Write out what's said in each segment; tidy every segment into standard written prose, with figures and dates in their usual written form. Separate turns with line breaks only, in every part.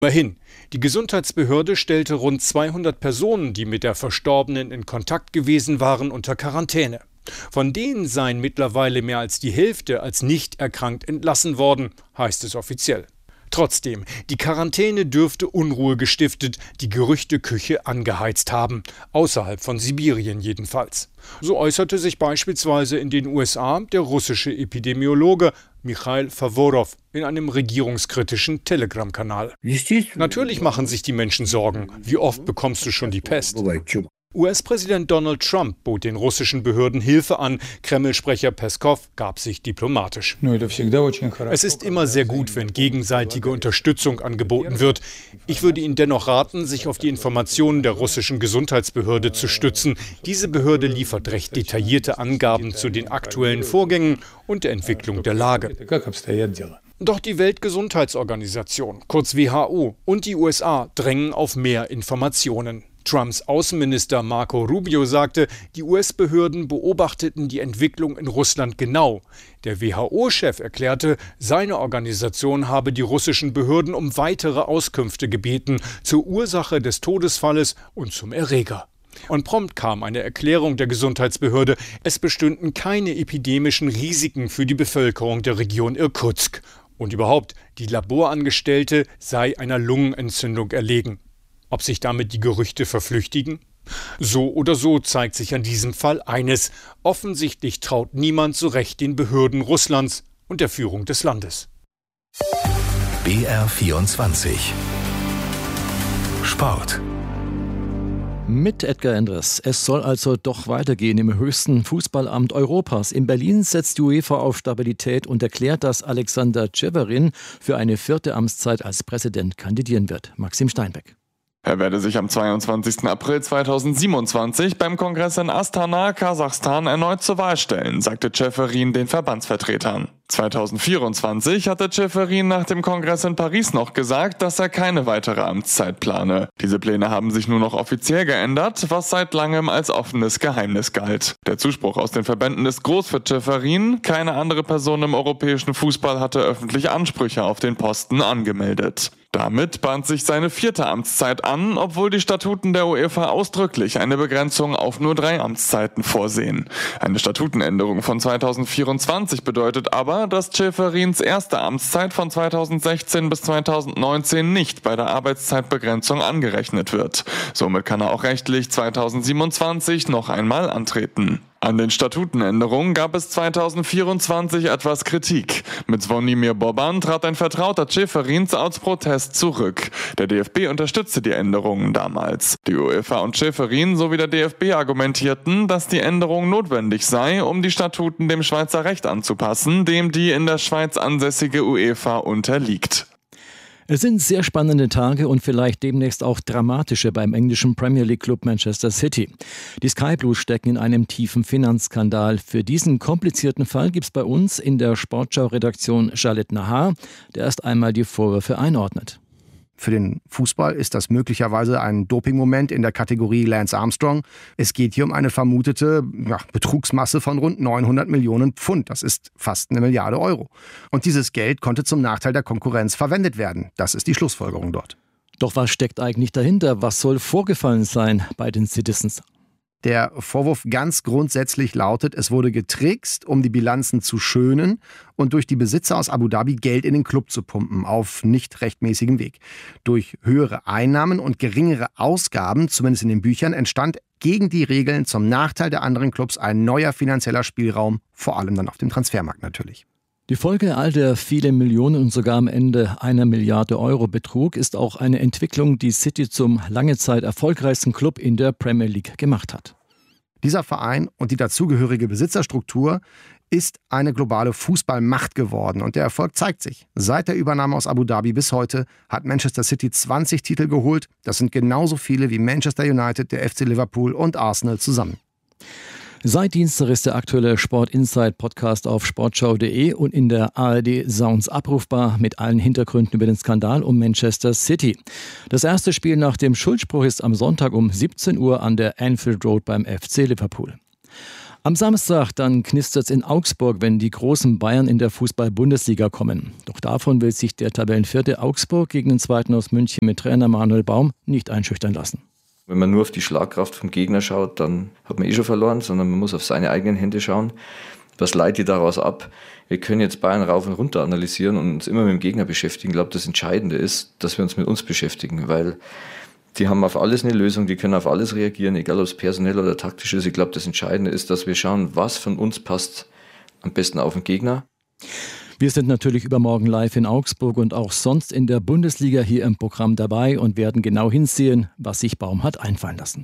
Immerhin, die Gesundheitsbehörde stellte rund 200 Personen, die mit der Verstorbenen in Kontakt gewesen waren, unter Quarantäne. Von denen seien mittlerweile mehr als die Hälfte als nicht erkrankt entlassen worden, heißt es offiziell. Trotzdem, die Quarantäne dürfte Unruhe gestiftet, die Gerüchteküche angeheizt haben, außerhalb von Sibirien jedenfalls. So äußerte sich beispielsweise in den USA der russische Epidemiologe Michail Favorov in einem regierungskritischen Telegram-Kanal. Natürlich machen sich die Menschen Sorgen. Wie oft bekommst du schon die Pest? US-Präsident Donald Trump bot den russischen Behörden Hilfe an. Kreml-Sprecher Peskov gab sich diplomatisch. Es ist immer sehr gut, wenn gegenseitige Unterstützung angeboten wird. Ich würde Ihnen dennoch raten, sich auf die Informationen der russischen Gesundheitsbehörde zu stützen. Diese Behörde liefert recht detaillierte Angaben zu den aktuellen Vorgängen und der Entwicklung der Lage. Doch die Weltgesundheitsorganisation, kurz WHO, und die USA drängen auf mehr Informationen. Trumps Außenminister Marco Rubio sagte, die US-Behörden beobachteten die Entwicklung in Russland genau. Der WHO-Chef erklärte, seine Organisation habe die russischen Behörden um weitere Auskünfte gebeten zur Ursache des Todesfalles und zum Erreger. Und prompt kam eine Erklärung der Gesundheitsbehörde, es bestünden keine epidemischen Risiken für die Bevölkerung der Region Irkutsk. Und überhaupt, die Laborangestellte sei einer Lungenentzündung erlegen. Ob sich damit die Gerüchte verflüchtigen? So oder so zeigt sich an diesem Fall eines. Offensichtlich traut niemand so recht den Behörden Russlands und der Führung des Landes.
BR24 Sport.
Mit Edgar Endres. Es soll also doch weitergehen im höchsten Fußballamt Europas. In Berlin setzt die UEFA auf Stabilität und erklärt, dass Alexander Ceferin für eine 4. Amtszeit als Präsident kandidieren wird. Maxim Steinbeck.
Er werde sich am 22. April 2027 beim Kongress in Astana, Kasachstan, erneut zur Wahl stellen, sagte Ceferin den Verbandsvertretern. 2024 hatte Ceferin nach dem Kongress in Paris noch gesagt, dass er keine weitere Amtszeit plane. Diese Pläne haben sich nur noch offiziell geändert, was seit langem als offenes Geheimnis galt. Der Zuspruch aus den Verbänden ist groß für Ceferin. Keine andere Person im europäischen Fußball hatte öffentlich Ansprüche auf den Posten angemeldet. Damit bahnt sich seine 4. Amtszeit an, obwohl die Statuten der UEFA ausdrücklich eine Begrenzung auf nur 3 Amtszeiten vorsehen. Eine Statutenänderung von 2024 bedeutet aber, dass Ceferins erste Amtszeit von 2016 bis 2019 nicht bei der Arbeitszeitbegrenzung angerechnet wird. Somit kann er auch rechtlich 2027 noch einmal antreten. An den Statutenänderungen gab es 2024 etwas Kritik. Mit Zvonimir Boban trat ein Vertrauter Ceferins aus Protest zurück. Der DFB unterstützte die Änderungen damals. Die UEFA und Ceferin sowie der DFB argumentierten, dass die Änderung notwendig sei, um die Statuten dem Schweizer Recht anzupassen, dem die in der Schweiz ansässige UEFA unterliegt.
Es sind sehr spannende Tage und vielleicht demnächst auch dramatische beim englischen Premier League Club Manchester City. Die Sky Blues stecken in einem tiefen Finanzskandal. Für diesen komplizierten Fall gibt es bei uns in der Sportschau-Redaktion Jaled Nahar, der erst einmal die Vorwürfe einordnet.
Für den Fußball ist das möglicherweise ein Dopingmoment in der Kategorie Lance Armstrong. Es geht hier um eine vermutete Betrugsmasse von rund 900 Millionen Pfund. Das ist fast 1 Milliarde Euro. Und dieses Geld konnte zum Nachteil der Konkurrenz verwendet werden. Das ist die Schlussfolgerung dort.
Doch was steckt eigentlich dahinter? Was soll vorgefallen sein bei den Citizens?
Der Vorwurf ganz grundsätzlich lautet, es wurde getrickst, um die Bilanzen zu schönen und durch die Besitzer aus Abu Dhabi Geld in den Club zu pumpen, auf nicht rechtmäßigem Weg. Durch höhere Einnahmen und geringere Ausgaben, zumindest in den Büchern, entstand gegen die Regeln zum Nachteil der anderen Clubs ein neuer finanzieller Spielraum, vor allem dann auf dem Transfermarkt natürlich.
Die Folge all der vielen Millionen und sogar am Ende 1 Milliarde Euro Betrug ist auch eine Entwicklung, die City zum lange Zeit erfolgreichsten Club in der Premier League gemacht hat.
Dieser Verein und die dazugehörige Besitzerstruktur ist eine globale Fußballmacht geworden und der Erfolg zeigt sich. Seit der Übernahme aus Abu Dhabi bis heute hat Manchester City 20 Titel geholt. Das sind genauso viele wie Manchester United, der FC Liverpool und Arsenal zusammen.
Seit Dienstag ist der aktuelle Sport Insight Podcast auf sportschau.de und in der ARD Sounds abrufbar mit allen Hintergründen über den Skandal um Manchester City. Das erste Spiel nach dem Schuldspruch ist am Sonntag um 17 Uhr an der Anfield Road beim FC Liverpool. Am Samstag dann knistert's in Augsburg, wenn die großen Bayern in der Fußball-Bundesliga kommen. Doch davon will sich der Tabellenvierte Augsburg gegen den Zweiten aus München mit Trainer Manuel Baum nicht einschüchtern lassen.
Wenn man nur auf die Schlagkraft vom Gegner schaut, dann hat man schon verloren, sondern man muss auf seine eigenen Hände schauen. Was leitet daraus ab? Wir können jetzt Bayern rauf und runter analysieren und uns immer mit dem Gegner beschäftigen. Ich glaube, das Entscheidende ist, dass wir uns mit uns beschäftigen, weil die haben auf alles eine Lösung, die können auf alles reagieren, egal ob es personell oder taktisch ist. Ich glaube, das Entscheidende ist, dass wir schauen, was von uns passt am besten auf den Gegner.
Wir sind natürlich übermorgen live in Augsburg und auch sonst in der Bundesliga hier im Programm dabei und werden genau hinsehen, was sich Baum hat einfallen lassen.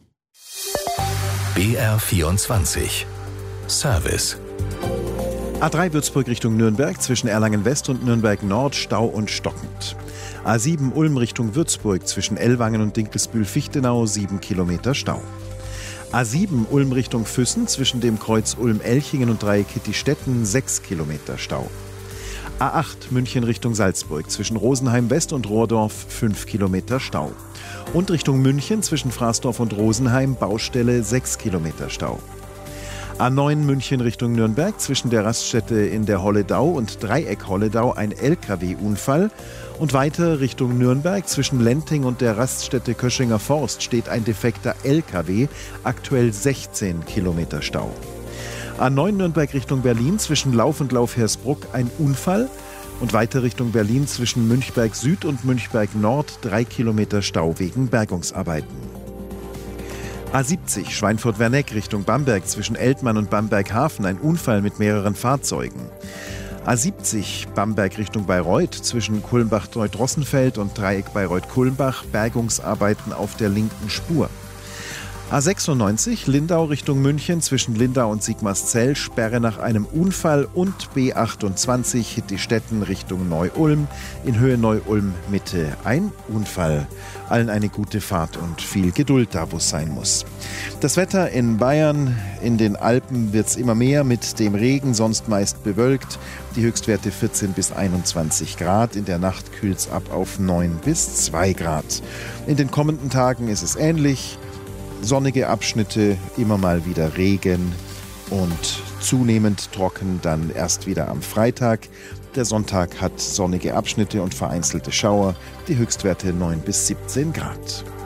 BR24 Service.
A3 Würzburg Richtung Nürnberg, zwischen Erlangen West und Nürnberg Nord Stau und stockend. A7 Ulm Richtung Würzburg, zwischen Ellwangen und Dinkelsbühl-Fichtenau 7 Kilometer Stau. A7 Ulm Richtung Füssen, zwischen dem Kreuz Ulm-Elchingen und Dreieck Hittistetten 6 Kilometer Stau. A8 München Richtung Salzburg, zwischen Rosenheim West und Rohrdorf 5 Kilometer Stau. Und Richtung München, zwischen Fraßdorf und Rosenheim, Baustelle 6 Kilometer Stau. A9 München Richtung Nürnberg, zwischen der Raststätte in der Holledau und Dreieck Holledau ein LKW-Unfall. Und weiter Richtung Nürnberg, zwischen Lenting und der Raststätte Köschinger Forst steht ein defekter LKW, aktuell 16 Kilometer Stau. A9 Nürnberg Richtung Berlin, zwischen Lauf und Lauf-Hersbruck ein Unfall. Und weiter Richtung Berlin, zwischen Münchberg Süd und Münchberg Nord 3 Kilometer Stau wegen Bergungsarbeiten. A70 Schweinfurt-Werneck Richtung Bamberg, zwischen Eltmann und Bamberg-Hafen ein Unfall mit mehreren Fahrzeugen. A70 Bamberg Richtung Bayreuth, zwischen Kulmbach-Neudrossenfeld und Dreieck Bayreuth-Kulmbach Bergungsarbeiten auf der linken Spur. A96 Lindau Richtung München, zwischen Lindau und Sigmarszell Sperre nach einem Unfall und B28 Hittistetten Richtung Neu-Ulm, in Höhe Neu-Ulm Mitte ein Unfall. Allen eine gute Fahrt und viel Geduld da, wo es sein muss. Das Wetter in Bayern, in den Alpen wird es immer mehr mit dem Regen, sonst meist bewölkt. Die Höchstwerte 14 bis 21 Grad, in der Nacht kühlt es ab auf 9 bis 2 Grad. In den kommenden Tagen ist es ähnlich. Sonnige Abschnitte, immer mal wieder Regen und zunehmend trocken dann erst wieder am Freitag. Der Sonntag hat sonnige Abschnitte und vereinzelte Schauer, die Höchstwerte 9 bis 17 Grad.